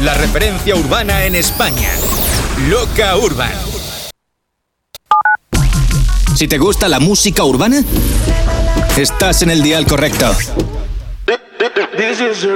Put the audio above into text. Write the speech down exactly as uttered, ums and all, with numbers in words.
la referencia urbana en España. Loca Urban. Si te gusta la música urbana, estás en el dial correcto.